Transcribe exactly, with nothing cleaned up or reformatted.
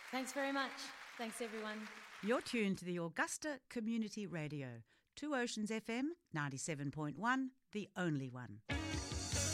Thanks very much. Thanks, everyone. You're tuned to the Augusta Community Radio, Two Oceans F M, ninety-seven point one, the only one.